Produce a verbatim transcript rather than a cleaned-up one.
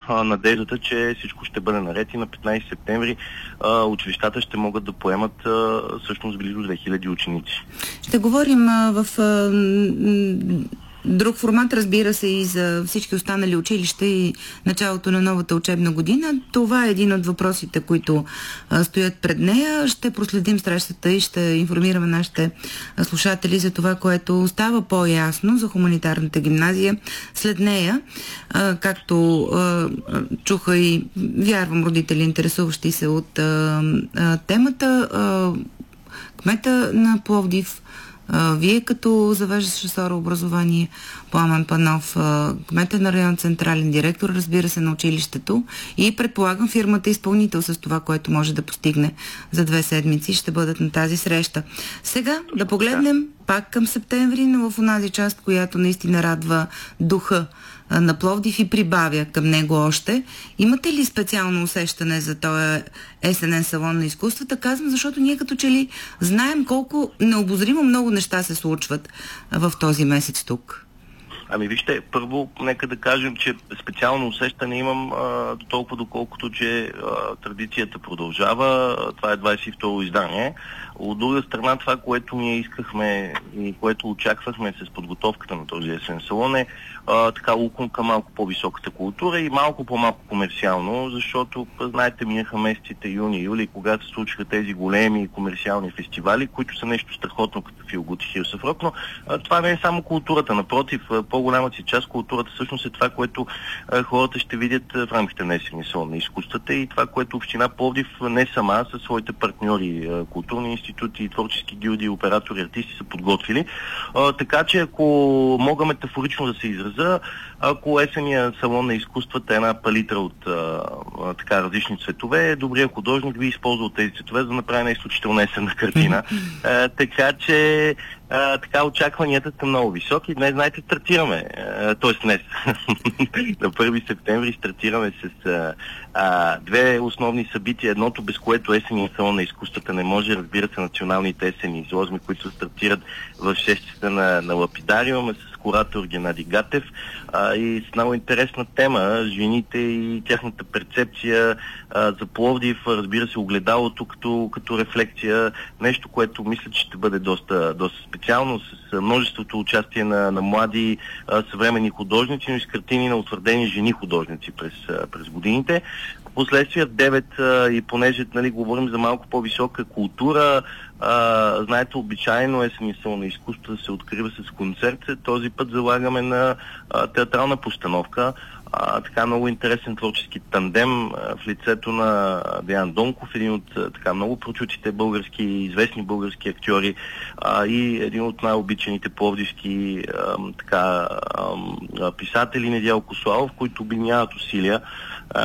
а, надеждата, че всичко ще бъде наред и на петнайсети септември а, училищата ще могат да поемат а, всъщност близо две хиляди ученици. Ще говорим а, в а, друг формат, разбира се, и за всички останали училища и началото на новата учебна година. Това е един от въпросите, които а, стоят пред нея. Ще проследим срещата и ще информираме нашите а, слушатели за това, което става по-ясно за хуманитарната гимназия след нея. А, както а, чуха и, вярвам, родители, интересуващи се от а, а, темата, а, кмета на Пловдив, вие като завеждащ ресора образование, Пламен Панов, кмета на район централен директор, разбира се, на училището, и предполагам фирмата изпълнител с това, което може да постигне за две седмици, ще бъдат на тази среща. Сега да погледнем пак към септември, но в онази част, която наистина радва духа на Пловдив и прибавя към него още. Имате ли специално усещане за този есенен салон на изкуствата? Казвам, защото ние като че ли знаем колко необозримо много неща се случват в този месец тук. Ами вижте, първо нека да кажем, че специално усещане имам а, до толкова доколкото, че а, традицията продължава. Това е двайсет и второ издание. От друга страна, това, което ние искахме и което очаквахме с подготовката на този есен салон е а, така уклон към малко по-високата култура и малко по-малко комерциално, защото, знаете, минаха месеците юни-юли, когато се случиха тези големи комерциални фестивали, които са нещо страхотно като Feel Good Hills of Rock, но а, това не е само културата. Напротив, по-голямата си част културата всъщност е това, което а, хората ще видят в рамките на есенния салон на изкуствата и това, което община Пловдив не сама, със своите партньори, а, културни институти, творчески гилдии, оператори, артисти са подготвили. А, така че, ако мога метафорично да се изразя, ако есения салон на изкуствата е една палитра от а, а, така различни цветове, добрият художник би използвал тези цветове, за да направи една изключително есенна картина. А, така че А, така очакванията са много високи. Днес, знаете, стартираме. Т.е. днес. На първи септември стартираме с а, а, две основни събития. Едното, без което есения салон на изкуствата не може, разбира се, националните есени изложби, които стартират в шест часа на, на Лапидариум, с куратор Геннади Гатев а, и с много интересна тема жените и тяхната перцепция а, за Пловдив, разбира се, огледалото като, като рефлекция, нещо, което мисля, че ще бъде доста, доста специално, с множеството участие на, на млади а, съвременни художници, но и с картини на утвърдени жени художници през, а, през годините. Последствие в девет а, и понеже, нали, говорим за малко по-висока култура, а, знаете, обичайно есенния салон на изкуство се открива с концерт. Този път залагаме на а, театрална постановка. А, така много интересен творчески тандем а, в лицето на Деян Донков, един от а, така много прочутите български, известни български актьори а, и един от най-обичаните пловдивски а, така, а, писатели Недялко Славов, които обединяват усилия